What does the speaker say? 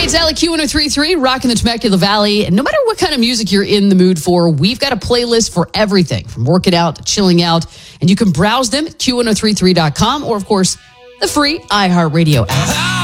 It's Allie Q1033, rocking the Temecula Valley. And no matter what kind of music you're in the mood for, we've got a playlist for everything, from working out to chilling out. And you can browse them at Q1033.com or, of course, the free iHeartRadio app.